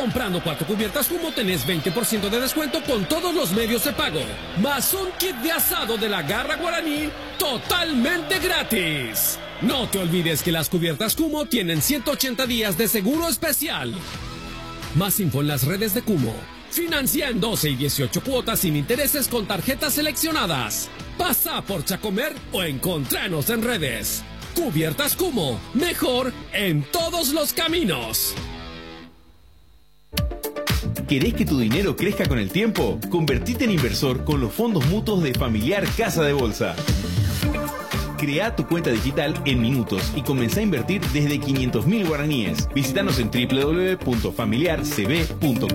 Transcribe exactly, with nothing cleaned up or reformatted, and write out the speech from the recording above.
Comprando cuatro cubiertas Kumo tenés veinte por ciento de descuento con todos los medios de pago. Más un kit de asado de la Garra Guaraní totalmente gratis. No te olvides que las cubiertas Kumo tienen ciento ochenta días de seguro especial. Más info en las redes de Kumo. Financia en doce y dieciocho cuotas sin intereses con tarjetas seleccionadas. Pasa por Chacomer o encontranos en redes. Cubiertas Kumo, mejor en todos los caminos. ¿Querés que tu dinero crezca con el tiempo? Convertite en inversor con los fondos mutuos de Familiar Casa de Bolsa. Crea tu cuenta digital en minutos y comenzá a invertir desde quinientos mil guaraníes. Visítanos en doble u doble u doble u punto familiar c b punto com.